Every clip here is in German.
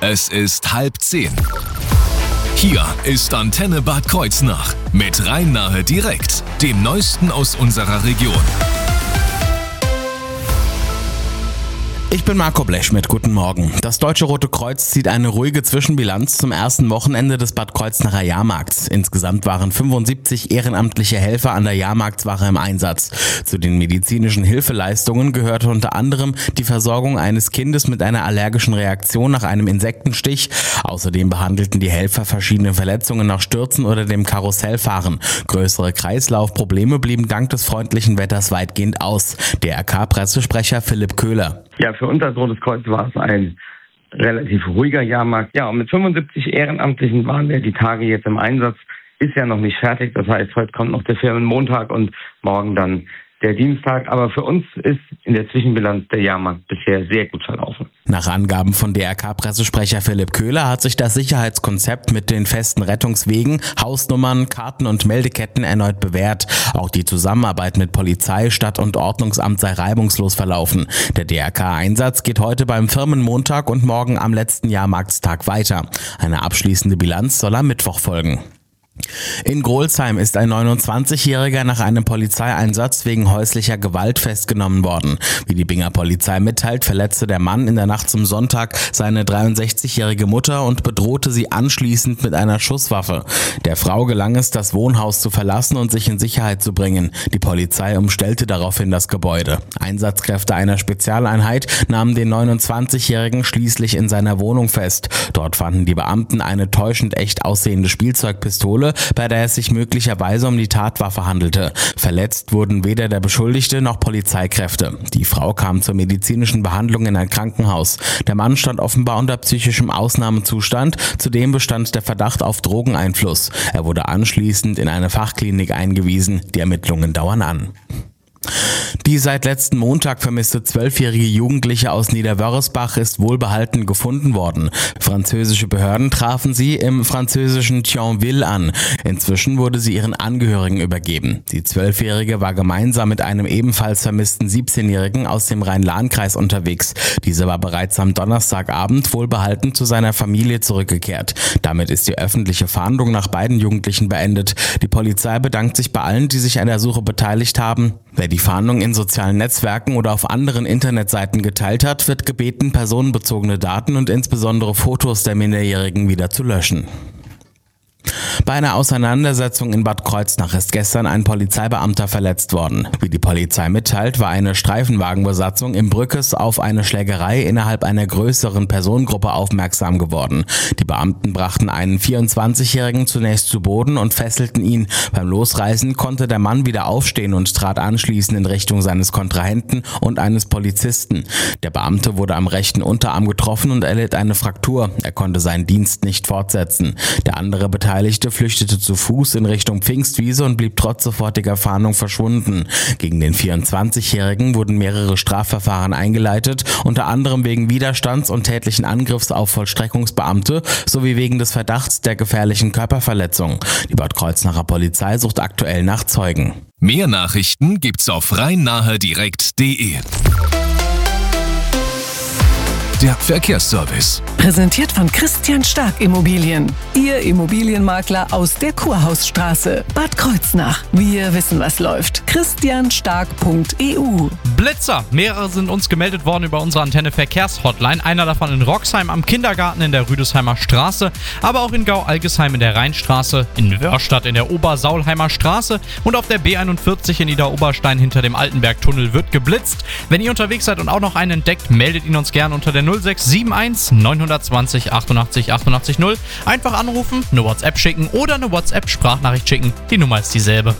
Es ist 9:30. Hier ist Antenne Bad Kreuznach mit Rhein-Nahe direkt, dem Neuesten aus unserer Region. Ich bin Marco Blechschmidt, guten Morgen. Das Deutsche Rote Kreuz zieht eine ruhige Zwischenbilanz zum ersten Wochenende des Bad Kreuznacher Jahrmarkts. Insgesamt waren 75 ehrenamtliche Helfer an der Jahrmarktswache im Einsatz. Zu den medizinischen Hilfeleistungen gehörte unter anderem die Versorgung eines Kindes mit einer allergischen Reaktion nach einem Insektenstich. Außerdem behandelten die Helfer verschiedene Verletzungen nach Stürzen oder dem Karussellfahren. Größere Kreislaufprobleme blieben dank des freundlichen Wetters weitgehend aus. DRK-Pressesprecher Philipp Köhler. Ja, für uns als Rotes Kreuz war es ein relativ ruhiger Jahrmarkt. Ja, und mit 75 Ehrenamtlichen waren wir die Tage jetzt im Einsatz. Ist ja noch nicht fertig, das heißt, heute kommt noch der Firmenmontag und morgen dann der Dienstag. Aber für uns ist in der Zwischenbilanz der Jahrmarkt bisher sehr gut verlaufen. Nach Angaben von DRK-Pressesprecher Philipp Köhler hat sich das Sicherheitskonzept mit den festen Rettungswegen, Hausnummern, Karten und Meldeketten erneut bewährt. Auch die Zusammenarbeit mit Polizei, Stadt- und Ordnungsamt sei reibungslos verlaufen. Der DRK-Einsatz geht heute beim Firmenmontag und morgen am letzten Jahrmarktstag weiter. Eine abschließende Bilanz soll am Mittwoch folgen. In Grolsheim ist ein 29-Jähriger nach einem Polizeieinsatz wegen häuslicher Gewalt festgenommen worden. Wie die Binger Polizei mitteilt, verletzte der Mann in der Nacht zum Sonntag seine 63-jährige Mutter und bedrohte sie anschließend mit einer Schusswaffe. Der Frau gelang es, das Wohnhaus zu verlassen und sich in Sicherheit zu bringen. Die Polizei umstellte daraufhin das Gebäude. Einsatzkräfte einer Spezialeinheit nahmen den 29-Jährigen schließlich in seiner Wohnung fest. Dort fanden die Beamten eine täuschend echt aussehende Spielzeugpistole, bei der es sich möglicherweise um die Tatwaffe handelte. Verletzt wurden weder der Beschuldigte noch Polizeikräfte. Die Frau kam zur medizinischen Behandlung in ein Krankenhaus. Der Mann stand offenbar unter psychischem Ausnahmezustand. Zudem bestand der Verdacht auf Drogeneinfluss. Er wurde anschließend in eine Fachklinik eingewiesen. Die Ermittlungen dauern an. Die seit letzten Montag vermisste 12-jährige Jugendliche aus Niederwörresbach ist wohlbehalten gefunden worden. Französische Behörden trafen sie im französischen Thionville an. Inzwischen wurde sie ihren Angehörigen übergeben. Die 12-jährige war gemeinsam mit einem ebenfalls vermissten 17-jährigen aus dem Rhein-Lahn-Kreis unterwegs. Dieser war bereits am Donnerstagabend wohlbehalten zu seiner Familie zurückgekehrt. Damit ist die öffentliche Fahndung nach beiden Jugendlichen beendet. Die Polizei bedankt sich bei allen, die sich an der Suche beteiligt haben. Wer die Fahndung in sozialen Netzwerken oder auf anderen Internetseiten geteilt hat, wird gebeten, personenbezogene Daten und insbesondere Fotos der Minderjährigen wieder zu löschen. Bei einer Auseinandersetzung in Bad Kreuznach ist gestern ein Polizeibeamter verletzt worden. Wie die Polizei mitteilt, war eine Streifenwagenbesatzung im Brückes auf eine Schlägerei innerhalb einer größeren Personengruppe aufmerksam geworden. Die Beamten brachten einen 24-Jährigen zunächst zu Boden und fesselten ihn. Beim Losreißen konnte der Mann wieder aufstehen und trat anschließend in Richtung seines Kontrahenten und eines Polizisten. Der Beamte wurde am rechten Unterarm getroffen und erlitt eine Fraktur. Er konnte seinen Dienst nicht fortsetzen. Der andere Beteiligte flüchtete zu Fuß in Richtung Pfingstwiese und blieb trotz sofortiger Fahndung verschwunden. Gegen den 24-Jährigen wurden mehrere Strafverfahren eingeleitet, unter anderem wegen Widerstands und tätlichen Angriffs auf Vollstreckungsbeamte sowie wegen des Verdachts der gefährlichen Körperverletzung. Die Bad Kreuznacher Polizei sucht aktuell nach Zeugen. Mehr Nachrichten gibt's auf rhein-nahe-direkt.de. Der Verkehrsservice. Präsentiert von Christian Stark Immobilien. Ihr Immobilienmakler aus der Kurhausstraße. Bad Kreuznach. Wir wissen, was läuft. christianstark.eu. Blitzer. Mehrere sind uns gemeldet worden über unsere Antenne Verkehrshotline. Einer davon in Roxheim am Kindergarten in der Rüdesheimer Straße, aber auch in Gau-Algesheim in der Rheinstraße, in Wörstadt in der Obersaulheimer Straße und auf der B41 in Idar-Oberstein hinter dem Altenbergtunnel wird geblitzt. Wenn ihr unterwegs seid und auch noch einen entdeckt, meldet ihn uns gerne unter der 0671 920 88 88 0. Einfach anrufen, eine WhatsApp schicken oder eine WhatsApp-Sprachnachricht schicken. Die Nummer ist dieselbe.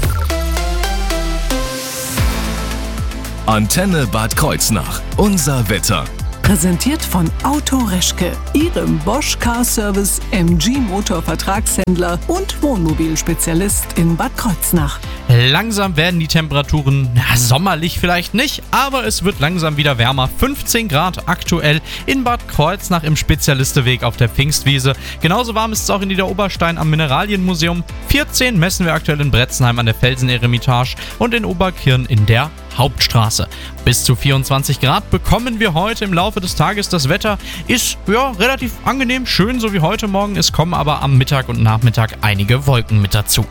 Antenne Bad Kreuznach. Unser Wetter. Präsentiert von Auto Reschke, Ihrem Bosch Car Service, MG Motor Vertragshändler und Wohnmobilspezialist in Bad Kreuznach. Langsam werden die Temperaturen, sommerlich vielleicht nicht, aber es wird langsam wieder wärmer. 15 Grad aktuell in Bad Kreuznach im Spezialisteweg auf der Pfingstwiese. Genauso warm ist es auch in Idar-Oberstein am Mineralienmuseum. 14 messen wir aktuell in Bretzenheim an der Felseneremitage und in Oberkirn in der Hauptstraße. Bis zu 24 Grad bekommen wir heute im Laufe des Tages. Das Wetter ist relativ angenehm, schön, so wie heute Morgen. Es kommen aber am Mittag und Nachmittag einige Wolken mit dazu.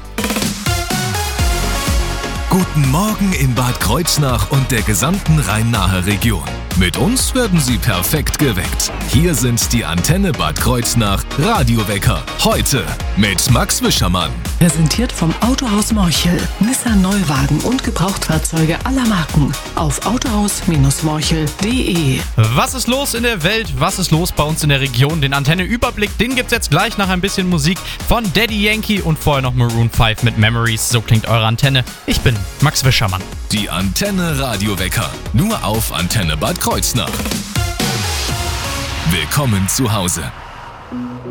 Guten Morgen in Bad Kreuznach und der gesamten Rhein-Nahe Region. Mit uns werden Sie perfekt geweckt. Hier sind die Antenne Bad Kreuznach Radiowecker. Heute mit Max Wischermann. Präsentiert vom Autohaus Morchel. Nissan Neuwagen und Gebrauchtfahrzeuge aller Marken. Auf autohaus-morchel.de. Was ist los in der Welt? Was ist los bei uns in der Region? Den Antenne-Überblick, den gibt's jetzt gleich nach ein bisschen Musik von Daddy Yankee und vorher noch Maroon 5 mit Memories. So klingt eure Antenne. Ich bin Max Wischermann. Die Antenne Radiowecker. Nur auf Antenne Bad Kreuznach. Willkommen zu Hause.